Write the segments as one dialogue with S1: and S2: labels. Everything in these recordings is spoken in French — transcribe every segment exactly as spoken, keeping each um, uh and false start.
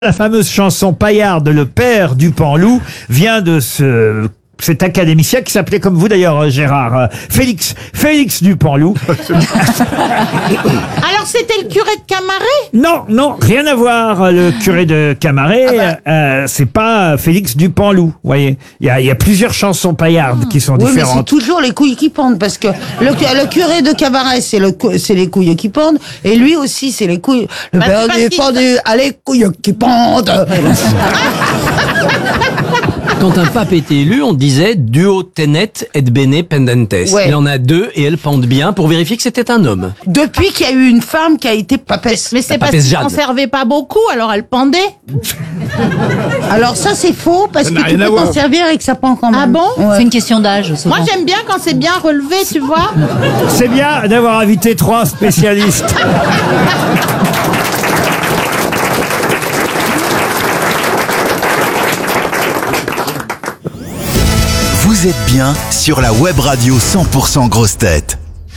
S1: La fameuse chanson paillarde, le père du Panloup, vient de ce... cet académicien qui s'appelait comme vous d'ailleurs, Gérard, euh, Félix, Félix Dupanloup.
S2: Alors c'était le curé de Camaret?
S1: Non, non, rien à voir. Le curé de Camaret, ah bah. euh, c'est pas Félix Dupanloup. Vous voyez, il y a, y a plusieurs chansons paillardes qui sont
S2: oui,
S1: différentes.
S2: Mais c'est toujours les couilles qui pendent parce que le, le curé de Camaret, c'est le, c'est les couilles qui pendent, et lui aussi, c'est les couilles. Le
S3: bah,
S2: père du pendu, à les couilles qui pendent.
S3: Quand un pape était élu, on disait duo tenet et bene pendentes.
S2: Ouais.
S3: Il en a deux et elles pendent bien pour vérifier que c'était un homme.
S2: Depuis qu'il y a eu une femme qui a été papesse.
S4: Mais c'est
S3: La
S4: parce
S3: papesse
S4: qu'il
S3: Jade.
S4: n'en servait pas beaucoup, alors elle pendait.
S2: Alors ça c'est faux parce
S1: Ça
S2: que
S1: n'a
S2: tu
S1: rien à
S2: peux t'en
S1: voir.
S2: servir et que ça pend quand même.
S4: Ah bon?
S2: Ouais.
S5: C'est une question d'âge, souvent.
S4: Moi j'aime bien quand c'est bien relevé, tu vois.
S1: C'est bien d'avoir invité trois spécialistes.
S6: Vous êtes bien sur la web radio cent pour cent Grosses Têtes.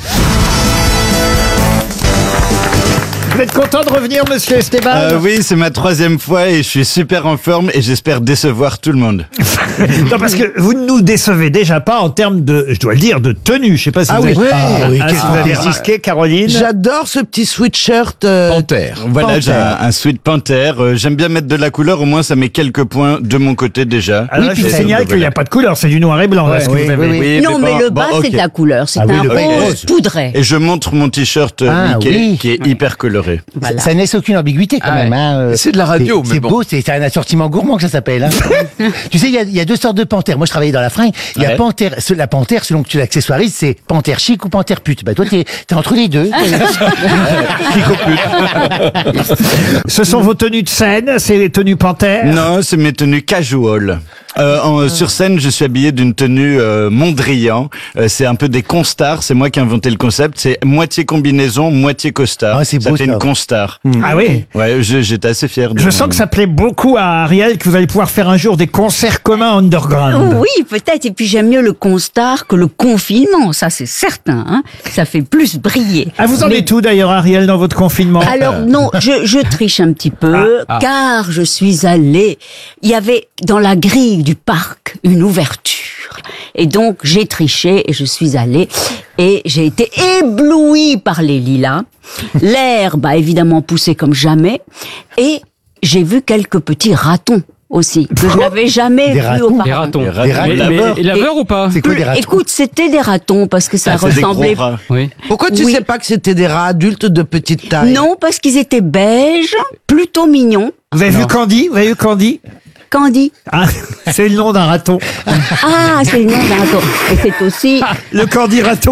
S1: Vous êtes content de revenir, monsieur Esteban?
S7: Euh, oui, c'est ma troisième fois et je suis super en forme et j'espère décevoir tout le monde.
S1: Non, parce que vous ne nous décevez déjà pas en termes de, je dois le dire, de tenue. Je sais pas si
S2: Ah
S1: vous
S2: oui,
S1: avez,
S2: oui,
S1: ah,
S2: oui,
S1: ah,
S2: qu'est-ce
S1: si
S2: que
S1: vous avez
S2: vous
S1: remarqué, Caroline.
S2: J'adore ce petit sweatshirt. Euh,
S3: Panthère.
S7: Voilà, j'ai
S2: Panthère.
S7: un, un sweat panthère. Euh, J'aime bien mettre de la couleur, au moins ça met quelques points de mon côté déjà.
S1: Alors là, je vous
S7: puis
S1: signale
S7: ça-
S1: qu'il n'y a pas de couleur, c'est du noir et blanc, là, ce que
S2: oui,
S1: vous avez.
S2: oui,
S7: Oui,
S5: Non, mais
S7: bon,
S5: le
S7: bon,
S5: bas,
S7: ok.
S5: c'est de la couleur. C'est
S2: Ah oui,
S5: un
S2: le bas est
S5: rose
S2: rose.
S5: poudré.
S7: Et je montre mon t-shirt euh,
S8: Ah,
S7: Mickey,
S8: oui.
S7: qui est hyper coloré.
S5: Voilà.
S8: Ça laisse aucune ambiguïté quand
S3: Ah
S8: même.
S3: ouais.
S8: Hein. euh,
S3: C'est de la radio,
S8: c'est-
S3: mais
S8: C'est
S3: bon.
S8: beau, c'est c'est un assortiment gourmand que ça s'appelle. Hein. Tu sais, il y a, il y a deux sortes de panthères. Moi, je travaillais dans la fringue. Il y a
S7: Ouais.
S8: panthère, ce- la panthère, selon que tu l'accessoirises, c'est panthère chic ou panthère pute. Bah toi, t'es t'es entre les deux.
S1: Ce sont vos tenues de scène, c'est les tenues panthères.
S7: Non, c'est mes tenues casual. Euh, en, sur scène, je suis habillé d'une tenue euh, Mondrian. Euh, c'est un peu des constars. C'est moi qui ai inventé le concept. C'est moitié combinaison, moitié costard.
S8: Ah, c'est
S7: ça
S8: beau,
S7: fait
S8: ça.
S7: une constar.
S1: Ah oui.
S7: Ouais, je- j'étais assez fier. De
S1: Je sens que ça plaît beaucoup à Ariel, que vous allez pouvoir faire un jour des concerts communs underground.
S5: Oui, peut-être. Et puis j'aime mieux le constar que le confinement. Ça, c'est certain. Hein. Ça fait plus briller.
S1: Ah, vous en
S5: Mais-
S1: êtes où d'ailleurs, Ariel, dans votre confinement?
S5: Alors non, je, je triche un petit peu,
S3: Ah.
S5: car je suis allée. Il y avait dans la grille du parc une ouverture, et donc j'ai triché et je suis allée et j'ai été éblouie par les lilas. L'herbe a évidemment poussé comme jamais, et j'ai vu quelques petits ratons aussi que je n'avais jamais
S8: Des
S5: vus
S8: ratons
S5: auparavant.
S3: Les ratons.
S7: Les ratons.
S8: Des ratons.
S3: Mais-
S7: Laveurs.
S3: mais- et laveurs ou pas?
S8: C'est quoi des ratons?
S5: Écoute, c'était des ratons parce que ça
S7: Ah, c'est des gros
S5: ressemblait.
S7: rats.
S3: Oui.
S2: Pourquoi tu
S5: Oui.
S2: sais pas que c'était des rats adultes de petite taille?
S5: Non, parce qu'ils étaient beiges, plutôt mignons.
S1: Vous avez vu Candy? Vous avez vu Candy?
S5: Candy.
S1: Ah, c'est le nom d'un raton.
S5: Ah, c'est le nom d'un raton. Et c'est aussi.
S1: Le Candy raton.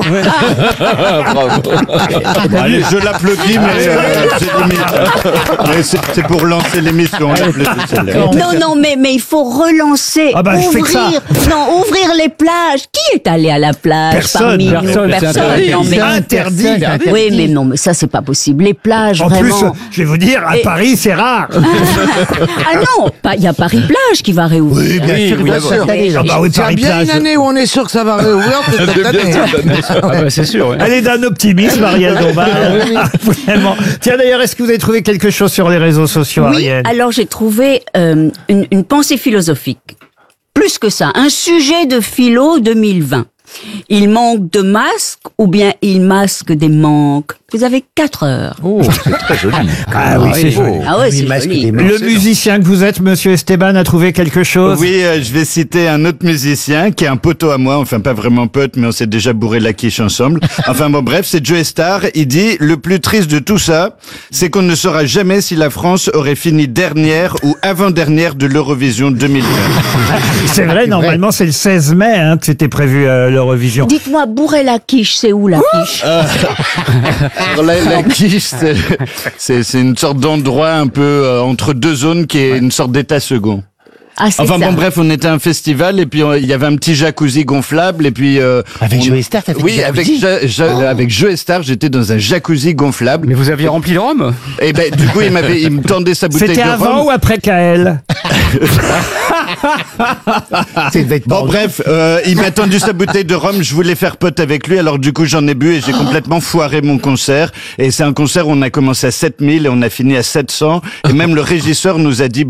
S7: Allez, je l'applaudis, mais euh, c'est limite. Mais c'est c'est pour lancer l'émission. on l'applaudit, celle-là.
S5: Non, non, mais, mais il faut relancer.
S1: Ah bah, je fais
S5: ouvrir.
S1: que ça.
S5: Non, ouvrir les plages. Qui est allé à la plage
S1: Personne.
S5: parmi nous?
S3: Personne, c'est interdit.
S5: Non, mais-
S1: C'est interdit.
S5: Oui, mais non, mais ça, c'est pas possible. Les plages,
S1: En plus,
S5: vraiment.
S1: je vais vous dire, à
S5: Et-
S1: Paris, c'est rare.
S5: Ah non, pas- il y a Paris-Plage qui va réouvrir.
S8: Oui, bien sûr,
S3: oui,
S8: bien
S3: d'abord.
S8: sûr.
S5: Mais-
S1: Ah bah oui,
S2: Il y a
S1: Paris
S2: bien
S1: plage.
S2: une année où on est sûr que ça va réouvrir, c'est cette année.
S3: Ah bah, c'est sûr. ouais.
S1: Elle est d'un optimisme, Ariel Dombal. Ah, vraiment. Tiens, d'ailleurs, est-ce que vous avez trouvé quelque chose sur les réseaux sociaux,
S5: Oui,
S1: Ariel?
S5: alors j'ai trouvé euh, une, une pensée philosophique. Plus que ça, un sujet de philo deux mille vingt. Il manque de masques ou bien il masque des manques. Vous avez quatre heures.
S3: Oh, c'est très joli.
S1: Ah oui, c'est joli.
S5: Ah ouais,
S8: Oui,
S5: c'est
S8: masque
S5: joli.
S8: des mains.
S1: Le musicien que vous êtes, monsieur Esteban, a trouvé quelque chose?
S7: Oui, euh, je vais citer un autre musicien qui est un poteau à moi, enfin pas vraiment pote, mais on s'est déjà bourré la quiche ensemble. Enfin bon, bref, c'est Joe Star. Il dit, le plus triste de tout ça, c'est qu'on ne saura jamais si la France aurait fini dernière ou avant-dernière de l'Eurovision deux mille vingt.
S1: C'est vrai, normalement, c'est le seize mai hein, que c'était prévu euh, l'Eurovision.
S5: Dites-moi, bourrer la quiche, c'est où la quiche?
S7: Alors la, la quiche, c'est- c'est c'est une sorte d'endroit un peu euh, entre deux zones qui est une sorte d'état second.
S5: Ah, c'est
S7: Enfin
S5: ça.
S7: bon, bref, on était à un festival et puis euh, il y avait un petit jacuzzi gonflable et puis euh,
S8: Avec
S7: on-
S8: Joe Star, t'as fait
S7: oui,
S8: du
S7: avec
S8: jacuzzi
S7: Ja- Ja- avec Joe Star, j'étais dans un jacuzzi gonflable.
S3: Mais vous aviez rempli le rhum?
S7: Et ben du coup, il m'avait, il me tendait sa bouteille de
S1: C'était avant
S7: rhum.
S1: ou après K L?
S8: C'est devait être
S7: Bon
S8: bon,
S7: bref, euh, il m'a tendu sa bouteille de rhum, je voulais faire pote avec lui, alors du coup j'en ai bu et j'ai complètement foiré mon concert. Et c'est un concert où on a commencé à sept mille et on a fini à sept cents. Et même le régisseur nous a dit